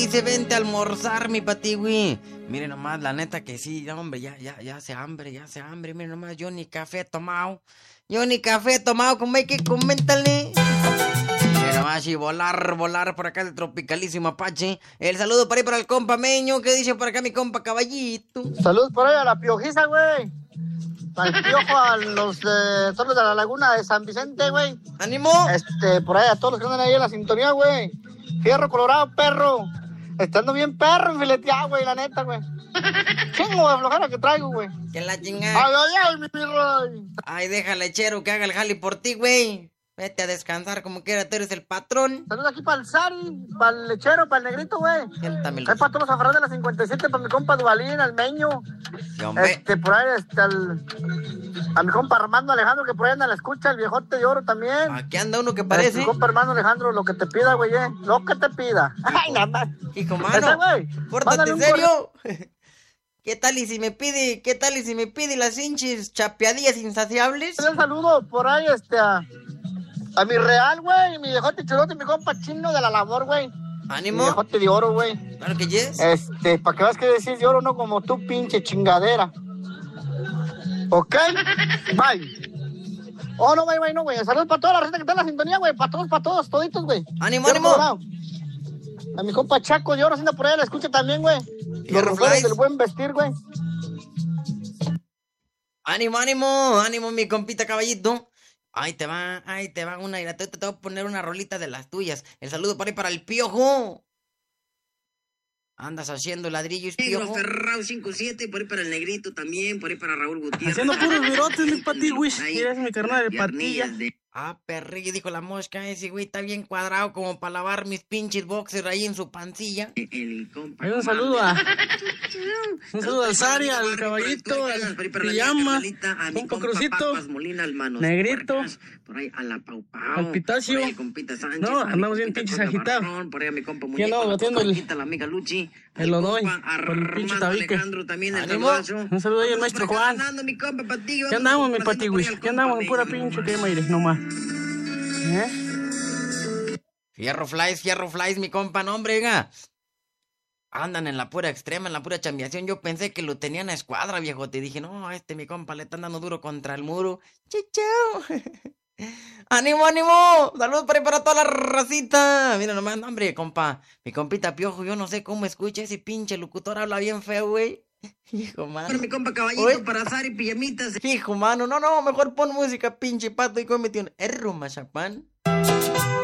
Dice, vente a almorzar, mi patiwi. Mire nomás, la neta que sí, hombre, ya hace hambre, Mire nomás, yo ni café he tomado. Como hay que coméntale. Mire nomás, y volar por acá de Tropicalísimo Apache. El saludo para ahí para el compa Meño, que dice por acá mi compa Caballito. Saludos por ahí a la Piojiza, güey. Al Piojo, a los todos los de la laguna de San Vicente, güey. ¡Ánimo! Por ahí a todos los que andan ahí en la sintonía, güey. Fierro colorado, perro. Estando bien perro enfileteado, güey, la neta, güey. Chingo de flojera que traigo, güey. Que la chingada. Ay, mi Roy. Ay, déjale, chero, que haga el jali por ti, güey. Vete a descansar como quiera, tú eres el patrón. Saludos aquí para el Sari, para el lechero, para el negrito, güey. Siéntamelo. Hay para todos los aferrados de la 57, para mi compa Duvalín, al Meño. Sí, hombre. Por ahí, a mi compa Armando Alejandro, que por ahí anda la escucha, el viejote de oro también. Aquí anda uno que parece. Mi compa Armando Alejandro, lo que te pida, güey, lo que te pida. Ay, nada más. Hijo, mano, pórtate en serio. ¿Qué tal y si me pide las hinchis chapeadillas insaciables? Un saludo por ahí, a mi real, güey, mi viejote chulote, mi compa chino de la labor, güey. Ánimo. Mi viejote de oro, güey. Claro que yes. Para que veas que decís de oro, no como tú, pinche chingadera. ¿Ok? Bye. Oh, no, bye, no, güey. Saludos para toda la gente que está en la sintonía, güey. Para todos, toditos, güey. Ánimo. A mi compa Chaco de oro, haciendo por ahí, la escucha también, güey. Los rumores del buen vestir, güey. Ánimo, mi compita Caballito. Ahí te va una, mira, te voy a poner una rolita de las tuyas. El saludo para ahí para el Piojo. Andas haciendo ladrillos, Piojo. Ferrao 57, por ahí para el Negrito también, por ahí para Raúl Gutiérrez. Haciendo puros virotes, mi patiwish. Eres mi carnal de patilla. Perrillo, dijo la mosca, ese güey está bien cuadrado como para lavar mis pinches boxers ahí en su pancilla. Hay un saludo al Sari, al Caballito, al Pijama, compa Crucito, Negrito, por ahí a la Pau Pau, al Pitacio. por ahí compita Sánchez, no, andamos bien pinches agitados. Por ahí a mi compa ¿Quién andamos batiendo la amiga Luchi? El Lodoy, por el pinche tabique. También el un saludo ahí al maestro Juan. ¿Qué andamos, mi patiwish? ¿Qué andamos en pura pinche quema, Iris, nomás? Fierro flies, mi compa, no, hombre, oiga. Andan en la pura extrema, en la pura chambiación. Yo pensé que lo tenían a escuadra, viejo. Te dije, no, mi compa le están dando duro contra el muro. Chichao. ¡Ánimo! Saludos para toda la racita. Mira nomás, no, hombre, compa. Mi compita Piojo, yo no sé cómo escucha ese pinche locutor. Habla bien feo, güey. Hijo, mano. Para mi compa Caballito, para Sari Pijamitas. Hijo, mano, no, mejor pon música, pinche pato, y cómete un erro, machapán.